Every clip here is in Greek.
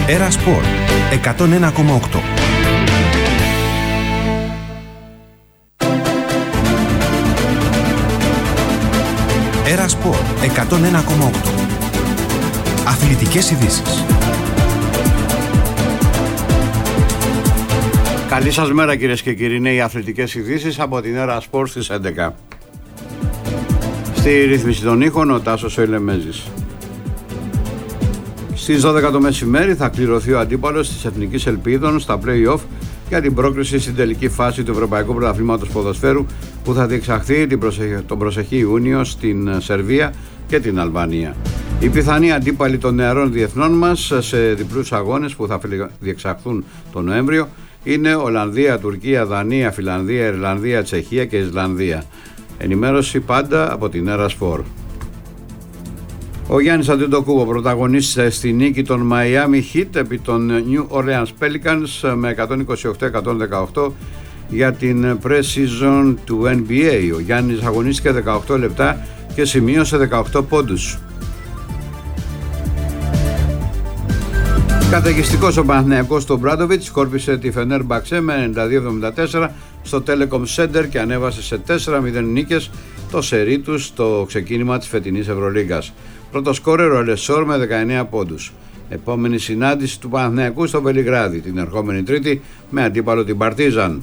Έρα Σπορ 101,8. Έρα Σπορ 101,8. Αθλητικές ειδήσεις. Καλή σας μέρα κυρίες και κύριοι, είναι οι αθλητικές ειδήσεις από την Έρα Σπορ στις 11. Στη ρύθμιση των ήχων ο Τάσος Ελεμέζης. Στις 12 το μεσημέρι θα κληρωθεί ο αντίπαλος της Εθνικής Ελπίδων στα play-off για την πρόκριση στην τελική φάση του Ευρωπαϊκού Πρωταθλήματος Ποδοσφαίρου που θα διεξαχθεί τον προσεχή Ιούνιο στην Σερβία και την Αλβανία. Οι πιθανοί αντίπαλοι των νεαρών διεθνών μας σε διπλούς αγώνες που θα διεξαχθούν τον Νοέμβριο είναι Ολλανδία, Τουρκία, Δανία, Φιλανδία, Ιρλανδία, Τσεχία και Ισλανδία. Ενημέρωση πάντα από την Έρα Σπορ. Ο Γιάννης Αντετοκούμπο πρωταγωνίστησε στη νίκη των Miami Heat επί των New Orleans Pelicans με 128-118 για την pre-season του NBA. Ο Γιάννης αγωνίστηκε 18 λεπτά και σημείωσε 18 πόντους. Καταιγιστικός ο Παναθηναϊκός στο Μπράντοβιτς σκόρπισε τη Φενέρμπαξε με 92-74 στο Telecom Center και ανέβασε σε 4-0 νίκες το σερί του στο ξεκίνημα της φετινής Ευρωλίγκας. Πρώτο σκόρερ ο Αλεσόρ με 19 πόντους. Επόμενη συνάντηση του Παναθηναϊκού στο Βελιγράδι την ερχόμενη Τρίτη με αντίπαλο την Παρτίζαν.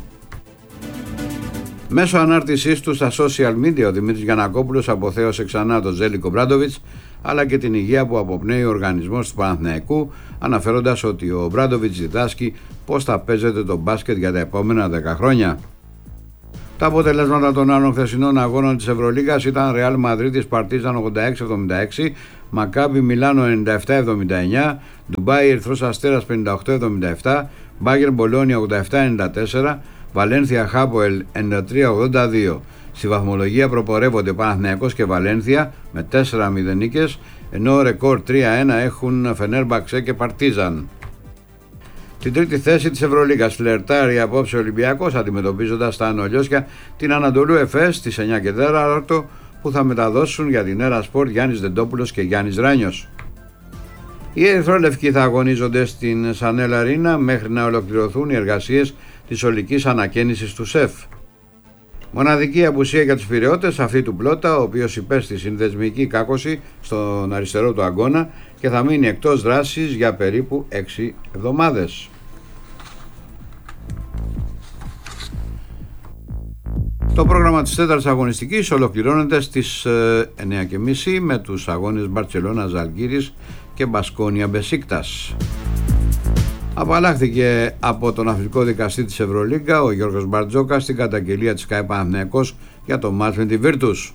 Μέσω ανάρτησής του στα social media ο Δημήτρης Γιαννακόπουλος αποθέωσε ξανά τον Ζέλικο Μπράντοβιτς αλλά και την υγεία που αποπνέει ο οργανισμός του Παναθηναϊκού, αναφέροντας ότι ο Μπράντοβιτς διδάσκει πώς θα παίζεται το μπάσκετ για τα επόμενα 10 χρόνια. Τα αποτελέσματα των άλλων χθεσινών αγώνων της Ευρωλίγκας ήταν Ρεάλ Μαδρίτης Παρτίζαν 86-76, Μακάμπι Μιλάνο 97-79, Ντουμπάι Ερυθρός Αστέρας 58-77, Μπάγερν Μπολόνια 87-94, Βαλένθια Χάποελ 93-82. Στη βαθμολογία προπορεύονται Παναθηναϊκός και Βαλένθια με 4-0 νίκες, ενώ ρεκόρ 3-1 έχουν Φενέρμπαξε και Παρτίζαν. Την τρίτη θέση της Ευρωλίγκας φλερτάρει απόψε ο Ολυμπιακός αντιμετωπίζοντας τα Ανολιώσια την Ανατολού Εφές στις 9 και 4 που θα μεταδώσουν για την Έρα Σπορ Γιάννης Δεντόπουλος και Γιάννης Ράνιος. Οι ερυθρόλευκοι θα αγωνίζονται στην Σανέλ Αρίνα μέχρι να ολοκληρωθούν οι εργασίες της ολικής ανακαίνησης του ΣΕΦ. Μοναδική απουσία για τους Πειραιώτες αυτή του Πλότα, ο οποίος υπέστη συνδεσμική κάκωση στον αριστερό του αγώνα και θα μείνει εκτός δράσης για περίπου 6 εβδομάδες. Το πρόγραμμα της τέταρτης αγωνιστικής ολοκληρώνεται στις 9.30 με τους αγώνες Μπαρτσελώνα Ζαλγκίρις και Μπασκόνια Μπεσίκτας. Απαλλάχθηκε από τον αθλητικό δικαστή της Ευρωλίγκα ο Γιώργος Μπαρτζόκας στην καταγγελία της ΚΑΕ Παναθηναϊκός για το μάτς με τη Βίρτους.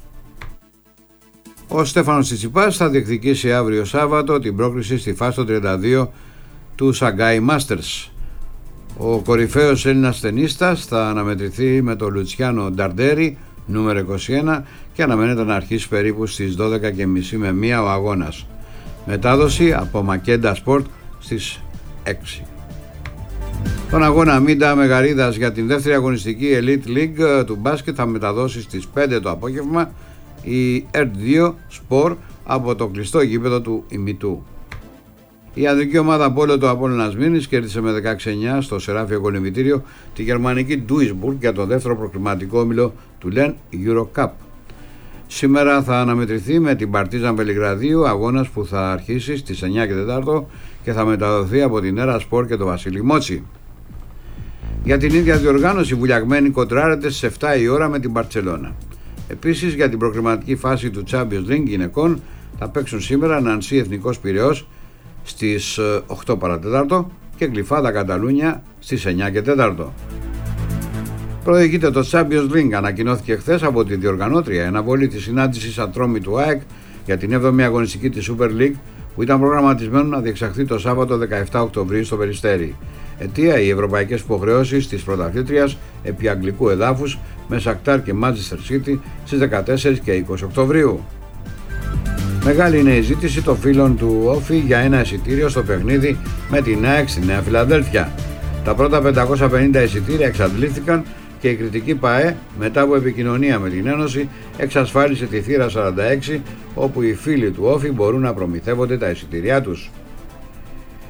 Ο Στέφανος Τσιτσιπάς θα διεκδικήσει αύριο Σάββατο την πρόκριση στη φάση των 32 του Σαγκάι Μάστερς. Ο κορυφαίος Έλληνας τενίστας θα αναμετρηθεί με τον Λουτσιάνο Νταρντέρι, νούμερο 21, και αναμένεται να αρχίσει περίπου στις 12.30 με 1 ο αγώνας. Μετάδοση από Μακέντα Σπορτ στις 6. Τον αγώνα Μίντα Μεγαρίδας για την δεύτερη αγωνιστική Elite League του μπάσκετ θα μεταδώσει στις 5 το απόγευμα η ERT2 Sport από το κλειστό γήπεδο του ημιτού. Η ανδρική ομάδα πόλο του Απόλλωνας Μήνης κέρδισε με 16-9 στο Σεράφιο Κολυμβητήριο τη γερμανική Duisburg για το δεύτερο προκριματικό όμιλο του LEN Eurocup. Σήμερα θα αναμετρηθεί με την Παρτίζαν Βελιγραδίου, αγώνας που θα αρχίσει στις 9 και 4 και θα μεταδοθεί από την Έρα Σπορ και το Βασίλη Μότσι. Για την ίδια διοργάνωση βουλιαγμένη κοντράρεται στις 7 η ώρα με την Μπαρτσελώνα. Επίσης για την προκριματική φάση του Champions League γυναικών θα παίξουν σήμερα Νανσί Εθνικός Πειραιώς στις 8 παρατέταρτο και Γλυφάδα Καταλούνια στις 9 και 4. Προηγείται το Champions League, ανακοινώθηκε χθες από τη διοργανώτρια αναβολή της συνάντησης Ατρόμη του ΑΕΚ για την 7η αγωνιστική της Super League που ήταν προγραμματισμένο να διεξαχθεί το Σάββατο 17 Οκτωβρίου στο Περιστέρι. Αιτία οι ευρωπαϊκές υποχρεώσεις της πρωταθλήτριας επί αγγλικού εδάφους με Σακτάρ και Manchester City στις 14 και 20 Οκτωβρίου. Μεγάλη είναι η ζήτηση των φίλων του Όφη για ένα εισιτήριο στο παιχνίδι με την ΑΕΚ στη Νέα Φιλαδέλφια. Τα πρώτα 550 εισιτήρια εξαντλήθηκαν και η κριτική ΠΑΕ μετά από επικοινωνία με την Ένωση εξασφάλισε τη θύρα 46 όπου οι φίλοι του Όφη μπορούν να προμηθεύονται τα εισιτήριά τους.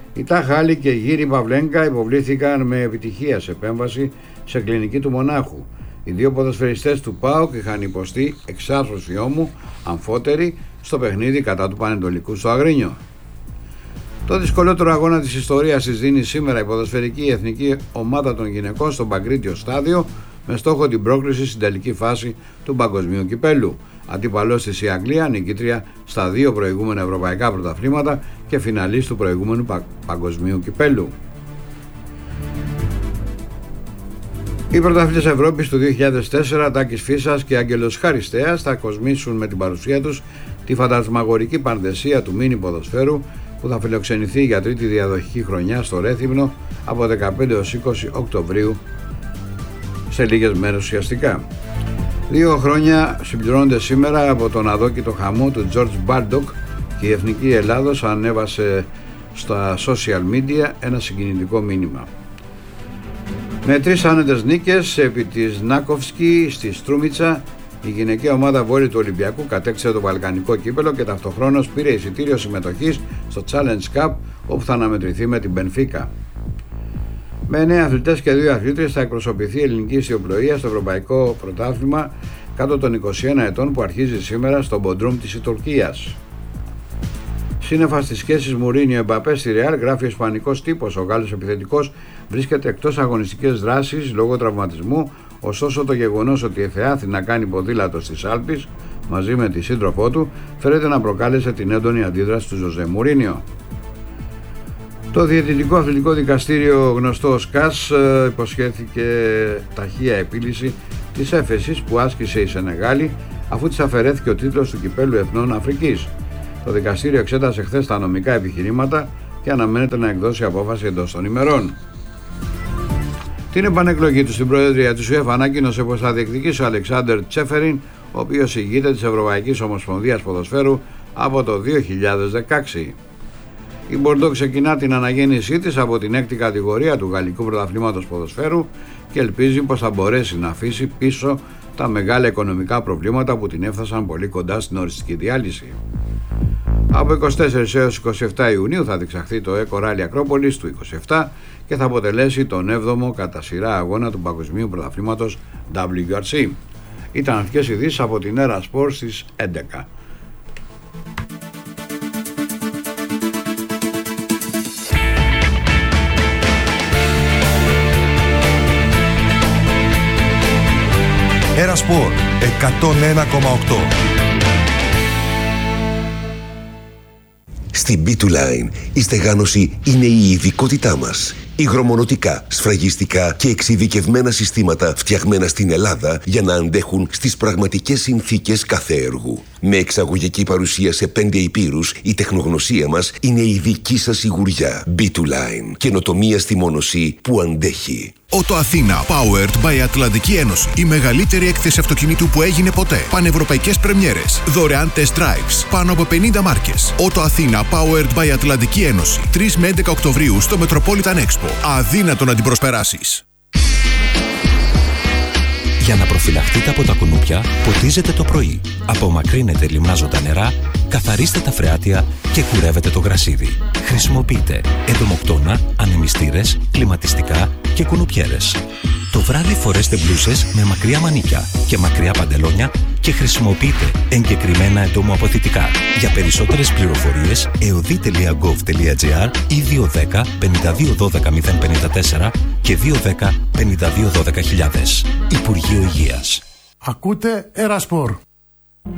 Οι Τάχαλη και Γύρι Παυλένκα υποβλήθηκαν με επιτυχία σε επέμβαση σε κλινική του Μονάχου. Οι δύο ποδοσφαιριστές του ΠΑΟΚ είχαν υποστεί εξάρθρωση ώμου αμφότερη στο παιχνίδι κατά του Πανετολικού στο Αγρίνιο. Το δυσκολότερο αγώνα της ιστορίας της δίνει σήμερα η ποδοσφαιρική εθνική ομάδα των γυναικών στο Παγκρίτιο στάδιο με στόχο την πρόκριση στην τελική φάση του Παγκοσμίου Κυπέλλου. Αντίπαλός της η Αγγλία, νικήτρια στα δύο προηγούμενα ευρωπαϊκά πρωταθλήματα και φιναλίστ του προηγούμενου Παγκοσμίου Κυπέλλου. Οι πρωταθλητές Ευρώπης του 2004, Τάκης Φίσας και Άγγελος Χαριστέας, θα κοσμήσουν με την παρουσία τους τη φαντασμαγορική πανδεσία του μίνι ποδοσφαίρου που θα φιλοξενηθεί για τρίτη διαδοχική χρονιά στο Ρέθυμνο από 15 έως 20 Οκτωβρίου, σε λίγες μέρες ουσιαστικά. 2 χρόνια συμπληρώνονται σήμερα από τον αδόκητο χαμό του George Baldock και η Εθνική Ελλάδος ανέβασε στα social media ένα συγκινητικό μήνυμα. Με 3 άνετες νίκες επί της Νάκοφσκι στη Στρούμιτσα, η γυναικεία ομάδα βόλεϊ του Ολυμπιακού κατέκτησε το Βαλκανικό κύπελο και ταυτοχρόνως πήρε εισιτήριο συμμετοχής στο Challenge Cup, όπου θα αναμετρηθεί με την Μπενφίκα. Με 9 αθλητές και 2 αθλήτριες θα εκπροσωπηθεί η ελληνική ιστιοπλοεία στο Ευρωπαϊκό Πρωτάθλημα κάτω των 21 ετών που αρχίζει σήμερα στο Μποντρούμ της Τουρκίας. Σύννεφα στις σχέσεις Μουρίνιο-Εμπαπέ στη Ρεάλ, γράφει ο ισπανικός τύπος. Ο Γάλλος επιθετικός βρίσκεται εκτός αγωνιστικές δράσεις λόγω τραυματισμού, ωστόσο το γεγονός ότι εθεάθη να κάνει ποδήλατο στις Άλπεις μαζί με τη σύντροφό του φέρεται να προκάλεσε την έντονη αντίδραση του Ζωζέ Μουρίνιο. Το Διαιτητικό Αθλητικό Δικαστήριο, γνωστό ως ΚΑΣ, υποσχέθηκε ταχεία επίλυση της έφεσης που άσκησε η Σενεγάλη αφού της αφαιρέθηκε ο τίτλος του Κυπέλλου Εθνών Αφρικής. Το δικαστήριο εξέτασε χθες τα νομικά επιχειρήματα και αναμένεται να εκδώσει απόφαση εντός των ημερών. Την επανεκλογή του στην Προεδρία της UEFA ανακοίνωσε πως θα διεκδικήσει ο Αλεξάντερ Τσέφεριν, ο οποίος ηγείται της Ευρωπαϊκής Ομοσπονδίας Ποδοσφαίρου από το 2016. Η Μπορντό ξεκινά την αναγέννησή της από την 6η κατηγορία του Γαλλικού Πρωταθλήματος Ποδοσφαίρου και ελπίζει πως θα μπορέσει να αφήσει πίσω τα μεγάλα οικονομικά προβλήματα που την έφτασαν πολύ κοντά στην οριστική διάλυση. Από 24 έως 27 Ιουνίου θα διεξαχθεί το Eco Rally Ακρόπολης του 27 και θα αποτελέσει τον 7ο κατά σειρά αγώνα του Παγκοσμίου Πρωταθλήματος WRC. Ήταν αυτές οι ειδήσεις από την Era Sports στις 11. Era Sport 101,8. Στην B2Line η στεγάνωση είναι η ειδικότητά μας. Υγρομονωτικά, σφραγιστικά και εξειδικευμένα συστήματα φτιαγμένα στην Ελλάδα για να αντέχουν στις πραγματικές συνθήκες κάθε έργου. Με εξαγωγική παρουσία σε 5 υπήρους, η τεχνογνωσία μας είναι η δική σας σιγουριά. B2Line. Καινοτομία στη μόνωση που αντέχει. Ότο Αθήνα, powered by Ατλαντική Ένωση. Η μεγαλύτερη έκθεση αυτοκινήτου που έγινε ποτέ. Πανευρωπαϊκές πρεμιέρες. Δωρεάν test drives. Πάνω από 50 μάρκες. Ότο Αθήνα, powered by Ατλαντική Ένωση. 3 με 11 Οκτωβρίου στο Metropolitan Expo. Αδύνατο να την προσπεράσεις. Για να προφυλαχτείτε από τα κουνούπια, ποτίζετε το πρωί. Απομακρύνετε λιμνάζοντα νερά, καθαρίστε τα φρεάτια και κουρεύετε το γρασίδι. Χρησιμοποιείτε εντομοκτώνα, ανεμιστήρες, κλιματιστικά και κουνουπιέρες. Το βράδυ φορέστε μπλούσες με μακριά μανίκια και μακριά παντελόνια και χρησιμοποιείτε εγκεκριμένα εντομοαποθητικά. Για περισσότερες πληροφορίες, eodi.gov.gr ή 210 52 12 054 και 210 52 12 000. Υπουργείο Υγείας. Ακούτε Era Sport.